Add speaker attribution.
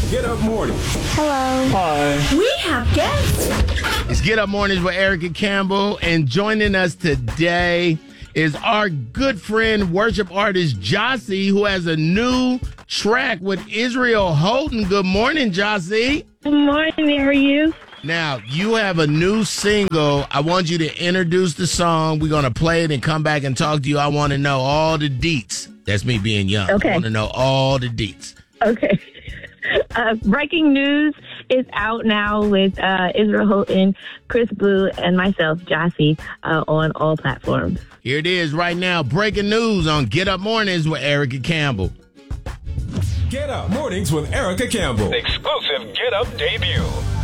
Speaker 1: Get Up Morning.
Speaker 2: Hello.
Speaker 3: Hi.
Speaker 4: We have guests.
Speaker 5: It's Get Up Mornings with Erica Campbell, and joining us today is our good friend, worship artist Jossie, who has a new track with Israel Houghton. Good morning, Jossie.
Speaker 2: Good morning. How are you?
Speaker 5: Now, you have a new single. I want you to introduce the song. We're going to play it and come back and talk to you. I want to know all the deets. That's me being young.
Speaker 2: Okay.
Speaker 5: I want to know all the deets.
Speaker 2: Okay. Breaking News is out now with Israel Houghton, Chris Blue, and myself, Jossie, on all platforms.
Speaker 5: Here it is right now. Breaking news on Get Up Mornings with Erica Campbell.
Speaker 1: Get Up Mornings with Erica Campbell.
Speaker 6: Exclusive Get Up debut.